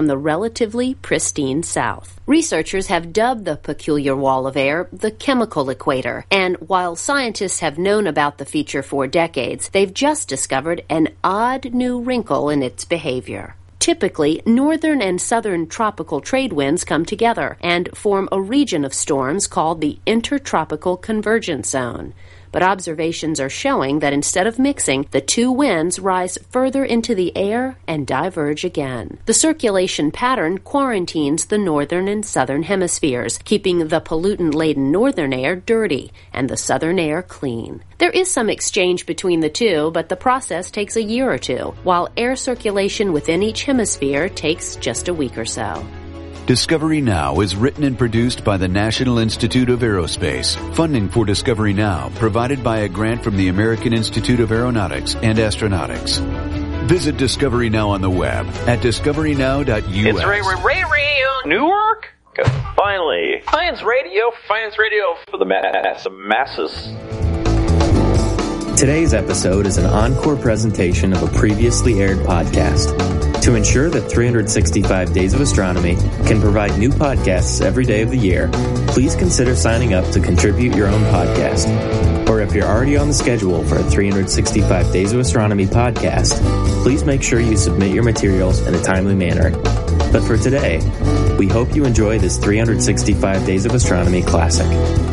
the relatively pristine south. Researchers have dubbed the peculiar wall of air the chemical equator, and while scientists have known about the feature for decades, they've just discovered an odd new wrinkle in its behavior. Typically, northern and southern tropical trade winds come together and form a region of storms called the Intertropical Convergence Zone. But observations are showing that instead of mixing, the two winds rise further into the air and diverge again. The circulation pattern quarantines the northern and southern hemispheres, keeping the pollutant-laden northern air dirty and the southern air clean. There is some exchange between the two, but the process takes a year or two, while air circulation within each hemisphere takes just a week or so. Discovery Now is written and produced by the National Institute of Aerospace. Funding for Discovery Now provided by a grant from the American Institute of Aeronautics and Astronautics. Visit Discovery Now on the web at discoverynow.us. It's Radio Newark. Finally, Science Radio for the masses. Today's episode is an encore presentation of a previously aired podcast. To ensure that 365 Days of Astronomy can provide new podcasts every day of the year, please consider signing up to contribute your own podcast. Or if you're already on the schedule for a 365 Days of Astronomy podcast, please make sure you submit your materials in a timely manner. But for today, we hope you enjoy this 365 Days of Astronomy classic.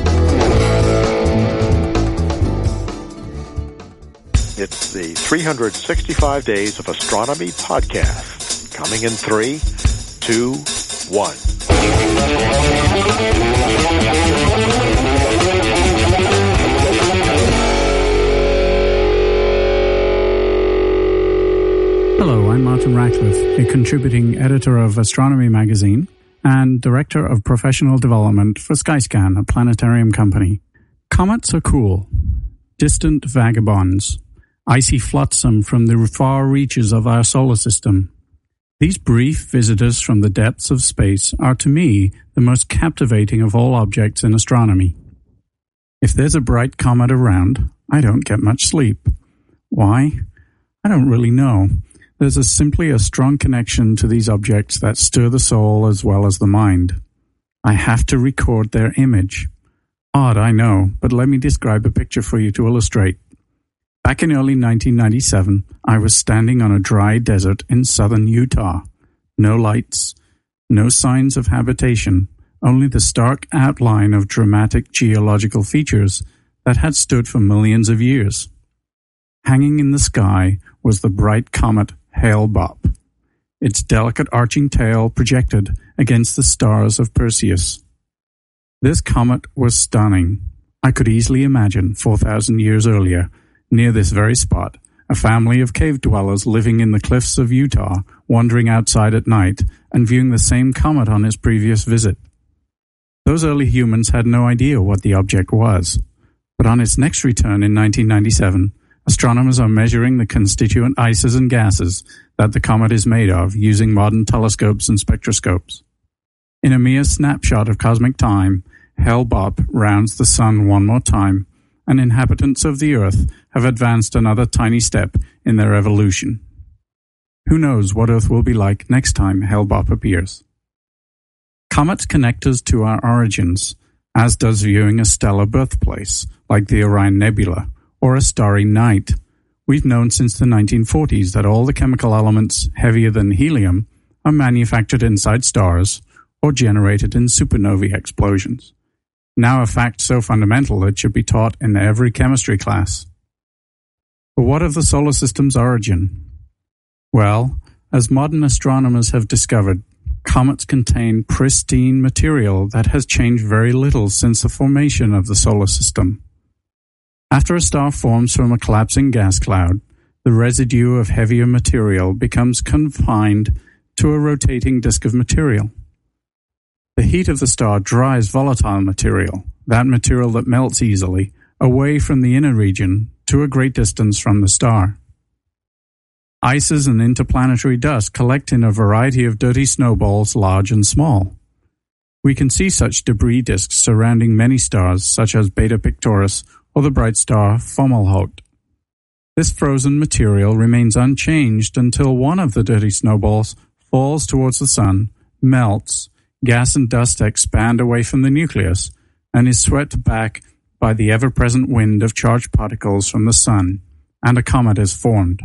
It's the 365 Days of Astronomy podcast. Coming in 3, 2, 1. Hello, I'm Martin Ratcliffe, a contributing editor of Astronomy magazine and director of professional development for Skyscan, a planetarium company. Comets are cool, distant vagabonds. Icy flotsam from the far reaches of our solar system. These brief visitors from the depths of space are, to me, the most captivating of all objects in astronomy. If there's a bright comet around, I don't get much sleep. Why? I don't really know. There's simply a strong connection to these objects that stir the soul as well as the mind. I have to record their image. Odd, I know, but let me describe a picture for you to illustrate. Back in early 1997, I was standing on a dry desert in southern Utah. No lights, no signs of habitation, only the stark outline of dramatic geological features that had stood for millions of years. Hanging in the sky was the bright comet Hale-Bopp, its delicate arching tail projected against the stars of Perseus. This comet was stunning. I could easily imagine, 4,000 years earlier, near this very spot, a family of cave dwellers living in the cliffs of Utah, wandering outside at night and viewing the same comet on its previous visit. Those early humans had no idea what the object was, but on its next return in 1997, astronomers are measuring the constituent ices and gases that the comet is made of using modern telescopes and spectroscopes. In a mere snapshot of cosmic time, Hale-Bopp rounds the sun one more time, and inhabitants of the Earth have advanced another tiny step in their evolution. Who knows what Earth will be like next time Hale-Bopp appears? Comets connect us to our origins, as does viewing a stellar birthplace, like the Orion Nebula, or a starry night. We've known since the 1940s that all the chemical elements heavier than helium are manufactured inside stars or generated in supernovae explosions. Now a fact so fundamental it should be taught in every chemistry class. But what of the solar system's origin? Well, as modern astronomers have discovered, comets contain pristine material that has changed very little since the formation of the solar system. After a star forms from a collapsing gas cloud, the residue of heavier material becomes confined to a rotating disk of material. The heat of the star dries volatile material, that material that melts easily, away from the inner region to a great distance from the star. Ices and interplanetary dust collect in a variety of dirty snowballs, large and small. We can see such debris disks surrounding many stars, such as Beta Pictoris or the bright star Fomalhaut. This frozen material remains unchanged until one of the dirty snowballs falls towards the sun, melts, gas and dust expand away from the nucleus, and is swept back by the ever-present wind of charged particles from the sun, and a comet is formed.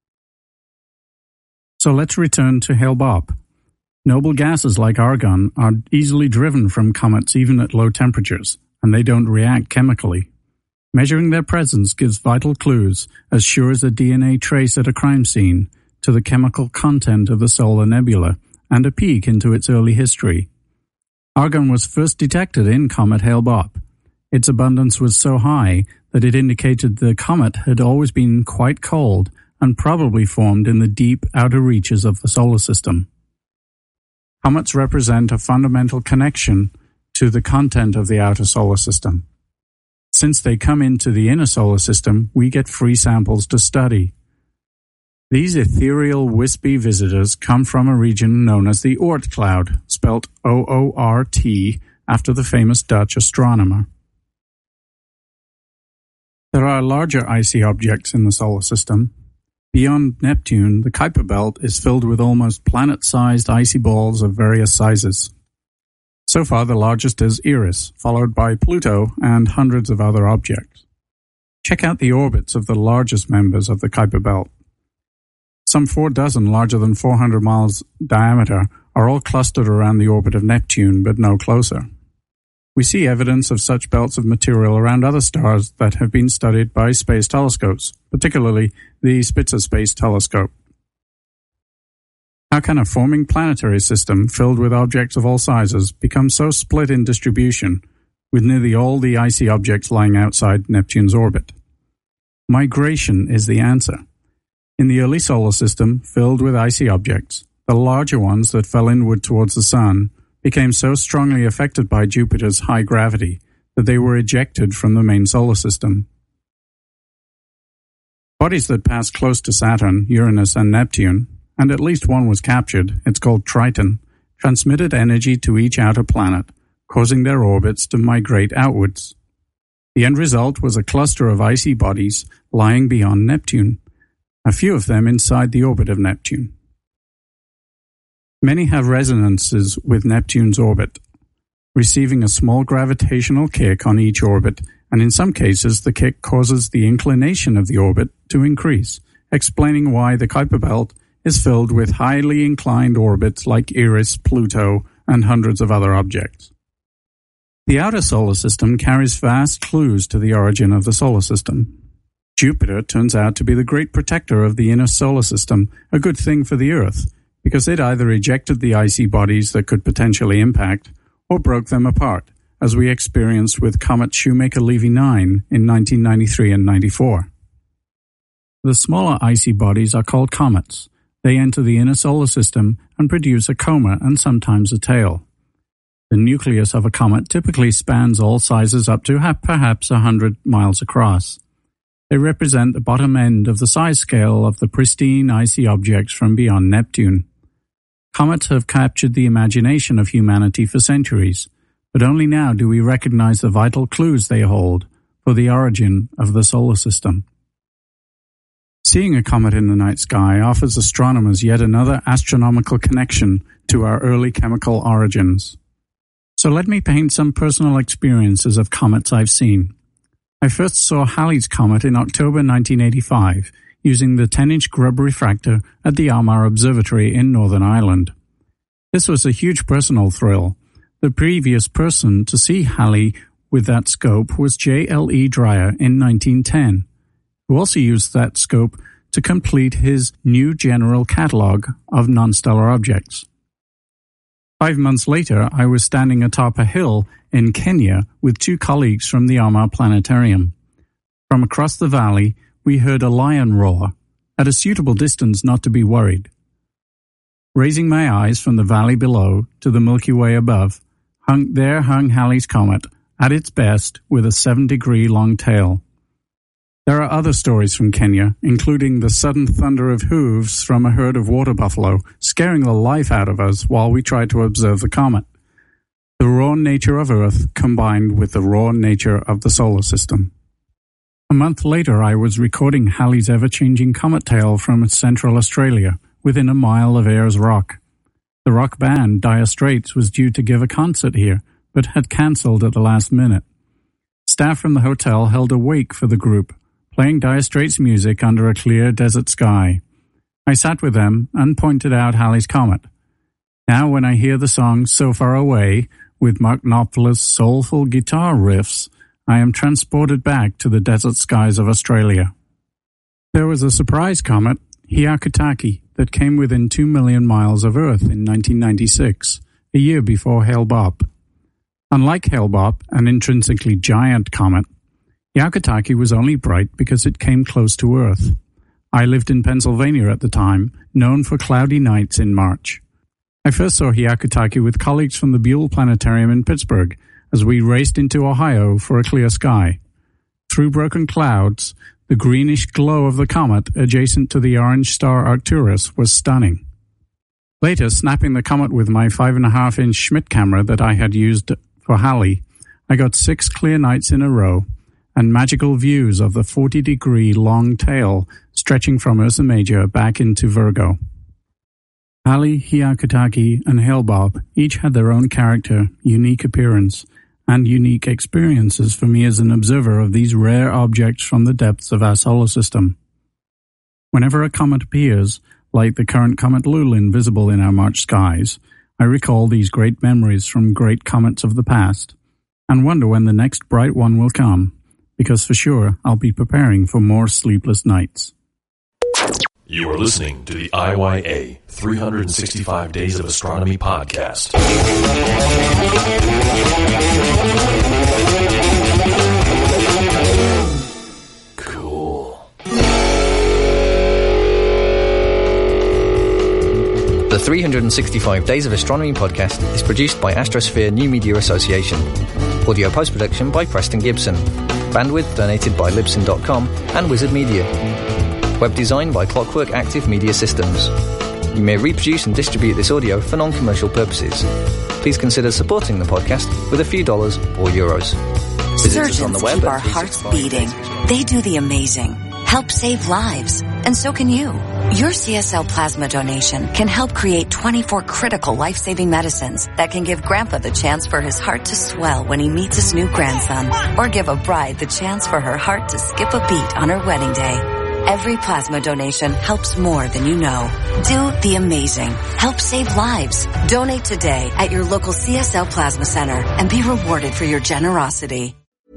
So let's return to Hale-Bopp. Noble gases like argon are easily driven from comets even at low temperatures, and they don't react chemically. Measuring their presence gives vital clues, as sure as a DNA trace at a crime scene, to the chemical content of the solar nebula, and a peek into its early history. Argon was first detected in Comet Hale-Bopp. Its abundance was so high that it indicated the comet had always been quite cold and probably formed in the deep outer reaches of the solar system. Comets represent a fundamental connection to the content of the outer solar system. Since they come into the inner solar system, we get free samples to study. These ethereal, wispy visitors come from a region known as the Oort cloud, spelt O-O-R-T, after the famous Dutch astronomer. There are larger icy objects in the solar system. Beyond Neptune, the Kuiper Belt is filled with almost planet-sized icy balls of various sizes. So far, the largest is Eris, followed by Pluto and hundreds of other objects. Check out the orbits of the largest members of the Kuiper Belt. Some 4 dozen larger than 400 miles diameter are all clustered around the orbit of Neptune, but no closer. We see evidence of such belts of material around other stars that have been studied by space telescopes, particularly the Spitzer Space Telescope. How can a forming planetary system filled with objects of all sizes become so split in distribution, with nearly all the icy objects lying outside Neptune's orbit? Migration is the answer. In the early solar system, filled with icy objects, the larger ones that fell inward towards the Sun became so strongly affected by Jupiter's high gravity that they were ejected from the main solar system. Bodies that passed close to Saturn, Uranus, and Neptune, and at least one was captured, it's called Triton, transmitted energy to each outer planet, causing their orbits to migrate outwards. The end result was a cluster of icy bodies lying beyond Neptune, a few of them inside the orbit of Neptune. Many have resonances with Neptune's orbit, receiving a small gravitational kick on each orbit, and in some cases the kick causes the inclination of the orbit to increase, explaining why the Kuiper Belt is filled with highly inclined orbits like Eris, Pluto, and hundreds of other objects. The outer solar system carries vast clues to the origin of the solar system. Jupiter turns out to be the great protector of the inner solar system, a good thing for the Earth, because it either ejected the icy bodies that could potentially impact, or broke them apart, as we experienced with comet Shoemaker-Levy 9 in 1993 and 94. The smaller icy bodies are called comets. They enter the inner solar system and produce a coma and sometimes a tail. The nucleus of a comet typically spans all sizes up to perhaps 100 miles across. They represent the bottom end of the size scale of the pristine icy objects from beyond Neptune. Comets have captured the imagination of humanity for centuries, but only now do we recognize the vital clues they hold for the origin of the solar system. Seeing a comet in the night sky offers astronomers yet another astronomical connection to our early chemical origins. So let me paint some personal experiences of comets I've seen. I first saw Halley's Comet in October 1985 using the 10-inch Grubb refractor at the Almar Observatory in Northern Ireland. This was a huge personal thrill. The previous person to see Halley with that scope was J.L.E. Dreyer in 1910, who also used that scope to complete his new general catalogue of non-stellar objects. 5 months later, I was standing atop a hill in Kenya with 2 colleagues from the Almar Planetarium. From across the valley, we heard a lion roar, at a suitable distance not to be worried. Raising my eyes from the valley below to the Milky Way above, hung Halley's Comet, at its best, with a 7-degree long tail. There are other stories from Kenya, including the sudden thunder of hooves from a herd of water buffalo, scaring the life out of us while we tried to observe the comet. The raw nature of Earth combined with the raw nature of the solar system. A month later, I was recording Halley's ever-changing comet tail from central Australia, within a mile of Ayers Rock. The rock band Dire Straits was due to give a concert here, but had cancelled at the last minute. Staff from the hotel held a wake for the group, playing Dire Straits music under a clear desert sky. I sat with them and pointed out Halley's Comet. Now when I hear the song So Far Away, with Mark Knopfler's soulful guitar riffs, I am transported back to the desert skies of Australia. There was a surprise comet, Hyakutake, that came within 2 million miles of Earth in 1996, a year before Hale-Bopp. Unlike Hale-Bopp, an intrinsically giant comet, Hyakutake was only bright because it came close to Earth. I lived in Pennsylvania at the time, known for cloudy nights in March. I first saw Hyakutake with colleagues from the Buell Planetarium in Pittsburgh as we raced into Ohio for a clear sky. Through broken clouds, the greenish glow of the comet adjacent to the orange star Arcturus was stunning. Later, snapping the comet with my 5.5-inch Schmidt camera that I had used for Halley, I got 6 clear nights in a row and magical views of the 40-degree long tail stretching from Ursa Major back into Virgo. Halley, Hyakutake, and Hale-Bopp each had their own character, unique appearance, and unique experiences for me as an observer of these rare objects from the depths of our solar system. Whenever a comet appears, like the current comet Lulin visible in our March skies, I recall these great memories from great comets of the past, and wonder when the next bright one will come, because for sure I'll be preparing for more sleepless nights. You are listening to the IYA 365 Days of Astronomy podcast. Cool. The 365 Days of Astronomy podcast is produced by Astrosphere New Media Association. Audio post-production by Preston Gibson. Bandwidth donated by Libsyn.com and Wizard Media. Web design by Clockwork Active Media Systems. You may reproduce and distribute this audio for non-commercial purposes. Please consider supporting the podcast with a few dollars or euros. Visit us on the web keep our hearts beating. They do the amazing. Help save lives. And so can you. Your CSL plasma donation can help create 24 critical life-saving medicines that can give Grandpa the chance for his heart to swell when he meets his new grandson, or give a bride the chance for her heart to skip a beat on her wedding day. Every plasma donation helps more than you know. Do the amazing. Help save lives. Donate today at your local CSL Plasma Center and be rewarded for your generosity.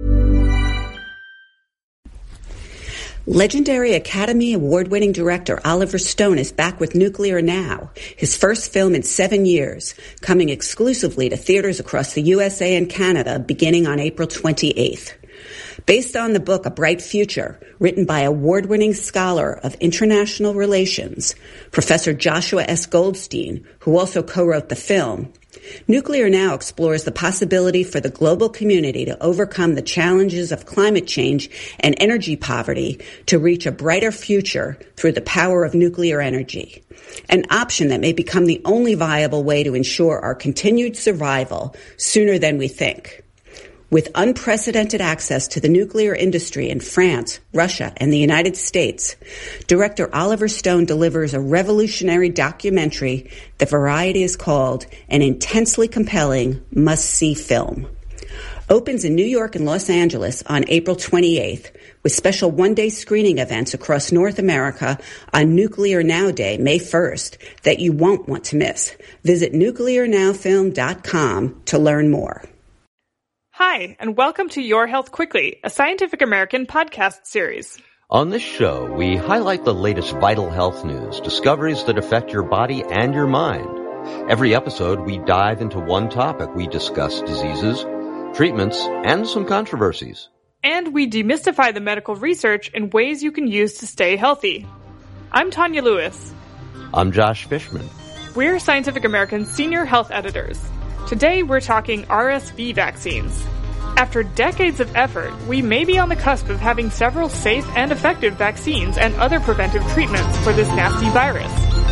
Legendary Academy Award-winning director Oliver Stone is back with Nuclear Now, his first film in 7 years, coming exclusively to theaters across the USA and Canada beginning on April 28th. Based on the book A Bright Future, written by award-winning scholar of international relations, Professor Joshua S. Goldstein, who also co-wrote the film, Nuclear Now explores the possibility for the global community to overcome the challenges of climate change and energy poverty to reach a brighter future through the power of nuclear energy, an option that may become the only viable way to ensure our continued survival sooner than we think. With unprecedented access to the nuclear industry in France, Russia, and the United States, director Oliver Stone delivers a revolutionary documentary that Variety has called an intensely compelling, must-see film. Opens in New York and Los Angeles on April 28th, with special one-day screening events across North America on Nuclear Now Day, May 1st, that you won't want to miss. Visit nuclearnowfilm.com to learn more. Hi, and welcome to Your Health Quickly, a Scientific American podcast series. On this show, we highlight the latest vital health news, discoveries that affect your body and your mind. Every episode, we dive into one topic. We discuss diseases, treatments, and some controversies. And we demystify the medical research in ways you can use to stay healthy. I'm Tanya Lewis. I'm Josh Fishman. We're Scientific American's senior health editors. Today, we're talking RSV vaccines. After decades of effort, we may be on the cusp of having several safe and effective vaccines and other preventive treatments for this nasty virus.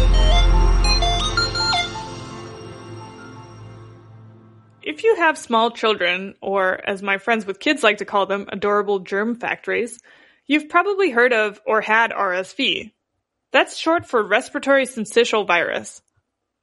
If you have small children, or as my friends with kids like to call them, adorable germ factories, you've probably heard of or had RSV. That's short for respiratory syncytial virus.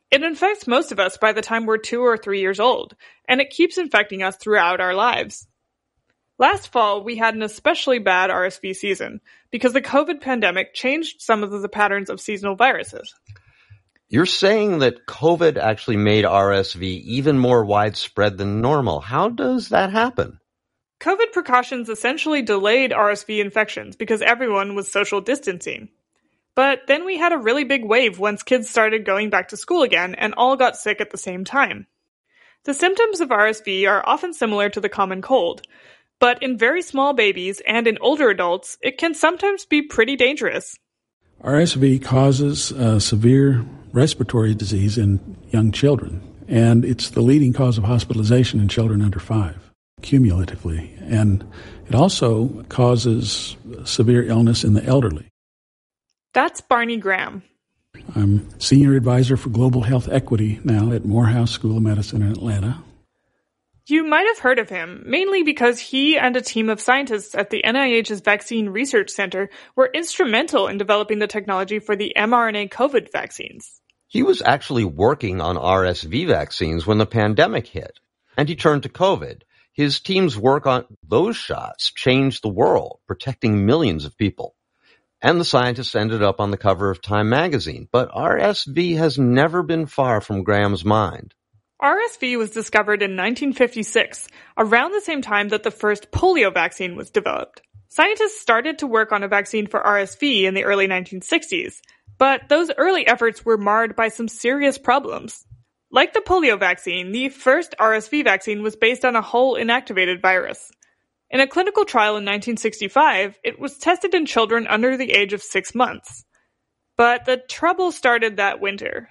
It infects most of us by the time we're 2 or 3 years old, and it keeps infecting us throughout our lives. Last fall, we had an especially bad RSV season because the COVID pandemic changed some of the patterns of seasonal viruses. You're saying that COVID actually made RSV even more widespread than normal. How does that happen? COVID precautions essentially delayed RSV infections because everyone was social distancing. But then we had a really big wave once kids started going back to school again and all got sick at the same time. The symptoms of RSV are often similar to the common cold, but in very small babies and in older adults, it can sometimes be pretty dangerous. RSV causes severe respiratory disease in young children, and it's the leading cause of hospitalization in children under 5, cumulatively. And it also causes severe illness in the elderly. That's Barney Graham. I'm Senior Advisor for Global Health Equity now at Morehouse School of Medicine in Atlanta. You might have heard of him, mainly because he and a team of scientists at the NIH's Vaccine Research Center were instrumental in developing the technology for the mRNA COVID vaccines. He was actually working on RSV vaccines when the pandemic hit, and he turned to COVID. His team's work on those shots changed the world, protecting millions of people. And the scientists ended up on the cover of Time magazine. But RSV has never been far from Graham's mind. RSV was discovered in 1956, around the same time that the first polio vaccine was developed. Scientists started to work on a vaccine for RSV in the early 1960s, but those early efforts were marred by some serious problems. Like the polio vaccine, the first RSV vaccine was based on a whole inactivated virus. In a clinical trial in 1965, it was tested in children under the age of 6 months. But the trouble started that winter.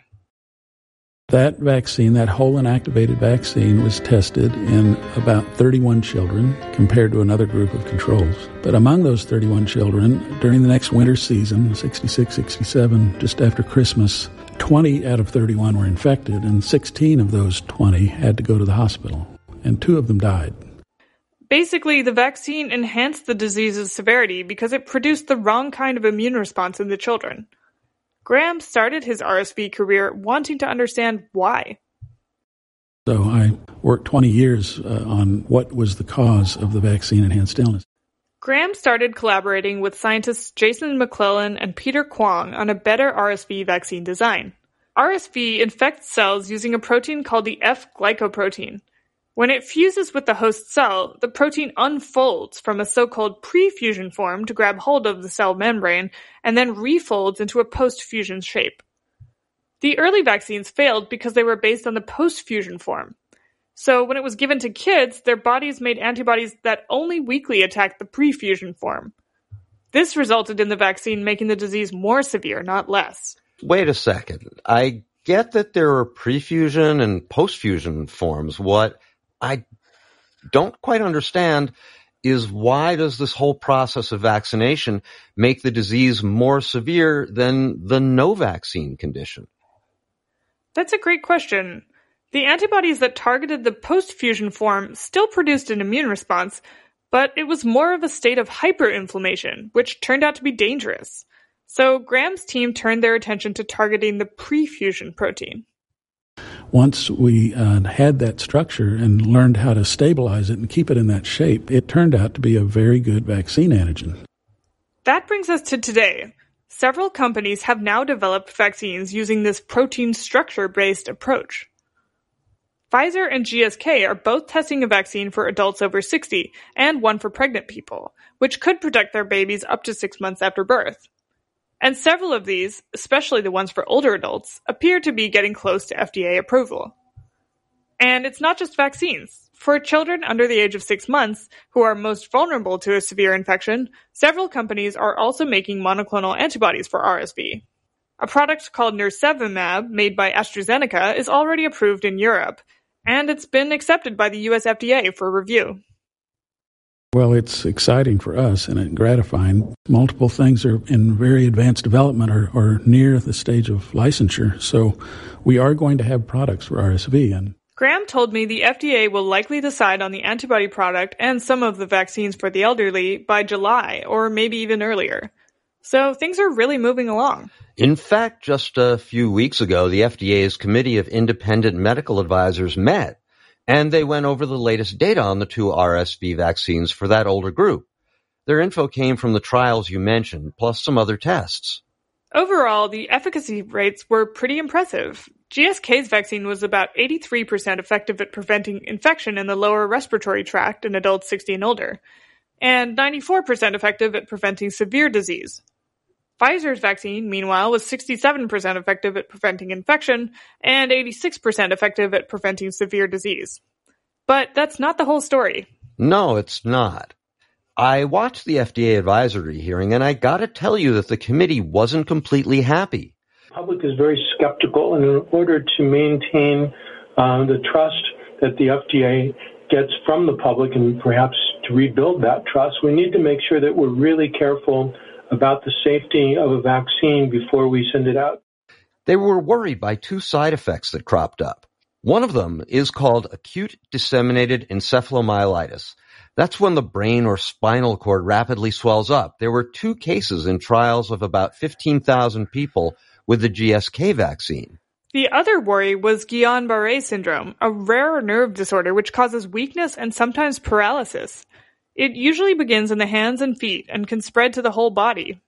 That vaccine, that whole inactivated vaccine, was tested in about 31 children compared to another group of controls. But among those 31 children, during the next winter season, 66, 67, just after Christmas, 20 out of 31 were infected, and 16 of those 20 had to go to the hospital, and 2 of them died. Basically, the vaccine enhanced the disease's severity because it produced the wrong kind of immune response in the children. Graham started his RSV career wanting to understand why. So I worked 20 years on what was the cause of the vaccine-enhanced illness. Graham started collaborating with scientists Jason McClellan and Peter Kwong on a better RSV vaccine design. RSV infects cells using a protein called the F-glycoprotein. When it fuses with the host cell, the protein unfolds from a so-called pre-fusion form to grab hold of the cell membrane and then refolds into a post-fusion shape. The early vaccines failed because they were based on the post-fusion form. So when it was given to kids, their bodies made antibodies that only weakly attacked the pre-fusion form. This resulted in the vaccine making the disease more severe, not less. Wait a second. I get that there are pre-fusion and post-fusion forms. What I don't quite understand is why does this whole process of vaccination make the disease more severe than the no vaccine condition? That's a great question. The antibodies that targeted the post-fusion form still produced an immune response, but it was more of a state of hyperinflammation, which turned out to be dangerous. So Graham's team turned their attention to targeting the pre-fusion protein. Once we had that structure and learned how to stabilize it and keep it in that shape, it turned out to be a very good vaccine antigen. That brings us to today. Several companies have now developed vaccines using this protein structure-based approach. Pfizer and GSK are both testing a vaccine for adults over 60 and one for pregnant people, which could protect their babies up to 6 months after birth. And several of these, especially the ones for older adults, appear to be getting close to FDA approval. And it's not just vaccines. For children under the age of 6 months, who are most vulnerable to a severe infection, several companies are also making monoclonal antibodies for RSV. A product called Nirsevimab, made by AstraZeneca, is already approved in Europe, and it's been accepted by the US FDA for review. Well, it's exciting for us and gratifying. Multiple things are in very advanced development or near the stage of licensure, so we are going to have products for RSV. And Graham told me the FDA will likely decide on the antibody product and some of the vaccines for the elderly by July, or maybe even earlier. So things are really moving along. In fact, just a few weeks ago, the FDA's Committee of Independent Medical Advisors met, and they went over the latest data on the 2 RSV vaccines for that older group. Their info came from the trials you mentioned, plus some other tests. Overall, the efficacy rates were pretty impressive. GSK's vaccine was about 83% effective at preventing infection in the lower respiratory tract in adults 60 and older, and 94% effective at preventing severe disease. Pfizer's vaccine, meanwhile, was 67% effective at preventing infection and 86% effective at preventing severe disease. But that's not the whole story. No, it's not. I watched the FDA advisory hearing, and I gotta tell you that the committee wasn't completely happy. The public is very skeptical, and in order to maintain the trust that the FDA gets from the public and perhaps to rebuild that trust, we need to make sure that we're really careful about the safety of a vaccine before we send it out. They were worried by 2 side effects that cropped up. One of them is called acute disseminated encephalomyelitis. That's when the brain or spinal cord rapidly swells up. There were 2 cases in trials of about 15,000 people with the GSK vaccine. The other worry was Guillain-Barré syndrome, a rare nerve disorder which causes weakness and sometimes paralysis. It usually begins in the hands and feet and can spread to the whole body.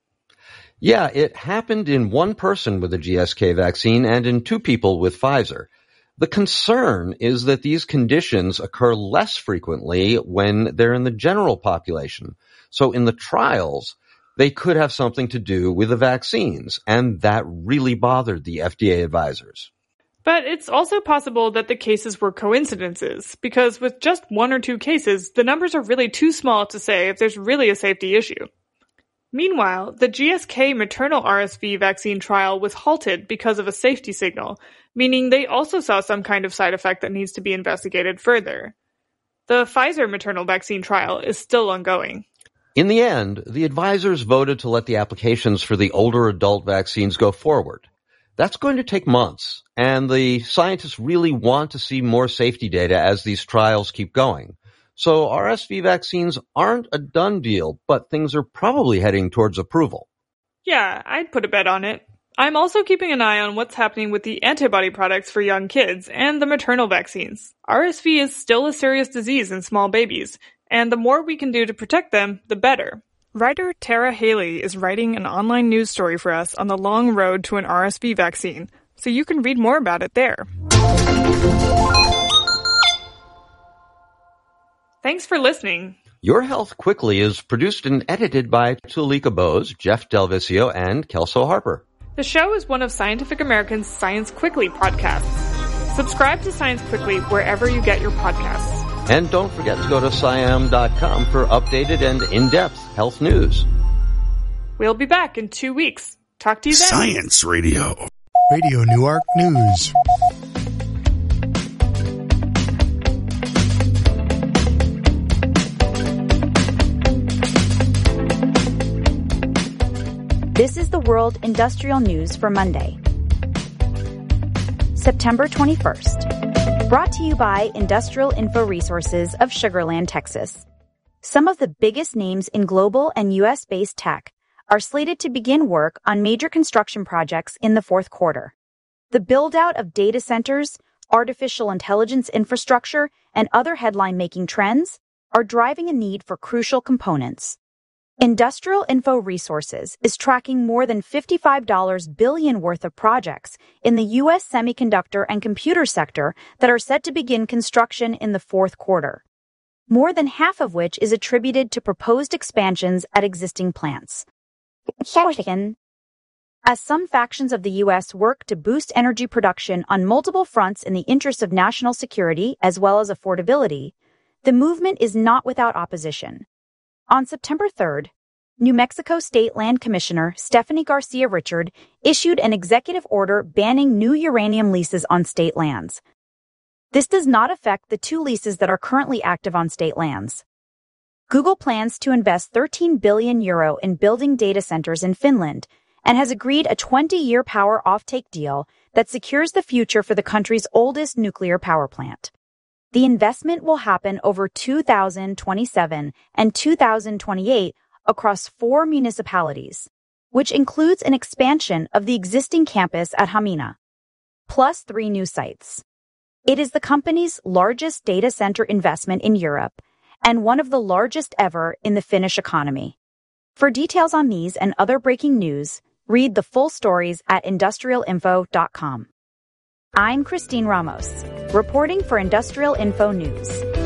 Yeah, it happened in 1 person with the GSK vaccine and in 2 people with Pfizer. The concern is that these conditions occur less frequently when they're in the general population. So in the trials, they could have something to do with the vaccines, and that really bothered the FDA advisors. But it's also possible that the cases were coincidences, because with just 1 or 2 cases, the numbers are really too small to say if there's really a safety issue. Meanwhile, the GSK maternal RSV vaccine trial was halted because of a safety signal, meaning they also saw some kind of side effect that needs to be investigated further. The Pfizer maternal vaccine trial is still ongoing. In the end, the advisors voted to let the applications for the older adult vaccines go forward. That's going to take months, and the scientists really want to see more safety data as these trials keep going. So RSV vaccines aren't a done deal, but things are probably heading towards approval. Yeah, I'd put a bet on it. I'm also keeping an eye on what's happening with the antibody products for young kids and the maternal vaccines. RSV is still a serious disease in small babies, and the more we can do to protect them, the better. Writer Tara Haley is writing an online news story for us on the long road to an RSV vaccine, so you can read more about it there. Thanks for listening. Your Health Quickly is produced and edited by Tulika Bose, Jeff Delvisio, and Kelso Harper. The show is one of Scientific American's Science Quickly podcasts. Subscribe to Science Quickly wherever you get your podcasts. And don't forget to go to SciAm.com for updated and in-depth health news. We'll be back in 2 weeks. Talk to you then. Science Radio. Radio Newark News. This is the World Industrial News for Monday, September 21st. Brought to you by Industrial Info Resources of Sugar Land, Texas. Some of the biggest names in global and U.S.-based tech are slated to begin work on major construction projects in the fourth quarter. The build-out of data centers, artificial intelligence infrastructure, and other headline-making trends are driving a need for crucial components. Industrial Info Resources is tracking more than $55 billion worth of projects in the U.S. semiconductor and computer sector that are set to begin construction in the fourth quarter, more than half of which is attributed to proposed expansions at existing plants. As some factions of the U.S. work to boost energy production on multiple fronts in the interest of national security as well as affordability, the movement is not without opposition. On September 3rd, New Mexico State Land Commissioner Stephanie Garcia Richard issued an executive order banning new uranium leases on state lands. This does not affect the 2 leases that are currently active on state lands. Google plans to invest €13 billion in building data centers in Finland and has agreed a 20-year power offtake deal that secures the future for the country's oldest nuclear power plant. The investment will happen over 2027 and 2028 across 4 municipalities. which includes an expansion of the existing campus at Hamina, plus 3 new sites. It is the company's largest data center investment in Europe and one of the largest ever in the Finnish economy. For details on these and other breaking news, read the full stories at industrialinfo.com. I'm Christine Ramos, reporting for Industrial Info News.